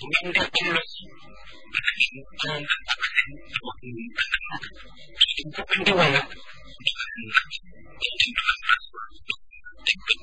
ngeen def am na dañ ko indi wala